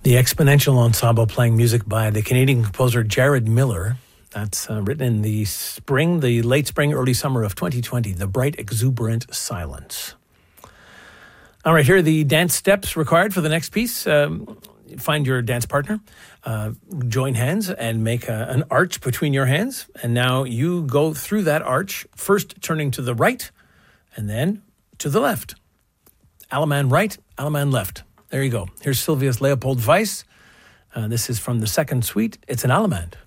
The Exponential Ensemble playing music by the Canadian composer Jared Miller. That's written in the late spring, early summer of 2020, The Bright Exuberant Silence. All right, here are the dance steps required for the next piece. Find your dance partner, join hands and make an arch between your hands. And now you go through that arch, first turning to the right and then to the left. Allemand right, Allemand left. There you go. Here's Sylvius Leopold Weiss. This is from the second suite. It's an Allemand.